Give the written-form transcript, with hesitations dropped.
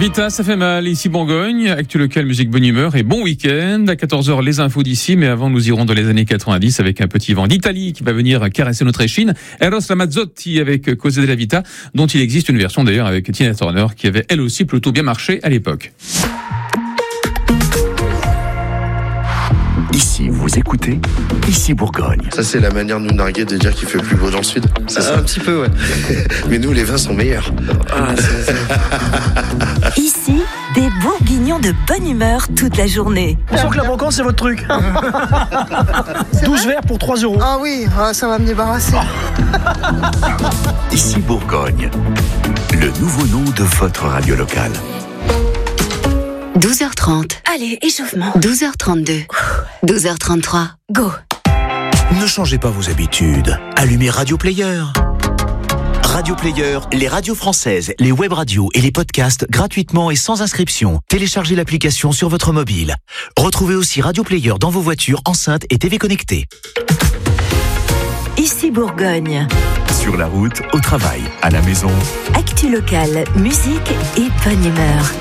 Vita, ça fait mal. Ici Bourgogne, actu local, musique bonne humeur et bon week-end. À 14h, les infos d'ici, mais avant, nous irons dans les années 90 avec un petit vent d'Italie qui va venir caresser notre échine. Eros Ramazzotti avec Cose della Vita, dont il existe une version d'ailleurs avec Tina Turner qui avait elle aussi plutôt bien marché à l'époque. Ici, vous écoutez, ici Bourgogne. Ça, c'est la manière de nous narguer de dire qu'il fait plus beau dans le sud. C'est ça. Un petit peu, ouais. Mais nous, les vins sont meilleurs. Ici, des bourguignons de bonne humeur toute la journée. On sent que la brocante, c'est votre truc. 12 verres pour 3 €. Ah oui, ça va me débarrasser. Ici Bourgogne, le nouveau nom de votre radio locale. 12h30. Allez, échauffement. 12h32. 12h33. Go. Ne changez pas vos habitudes. Allumez Radio Player. Radio Player, les radios françaises, les web radios et les podcasts gratuitement et sans inscription. Téléchargez l'application sur votre mobile. Retrouvez aussi Radio Player dans vos voitures, enceintes et TV connectées. Ici Bourgogne. Sur la route, au travail, à la maison. Actu locale, musique et bonne humeur.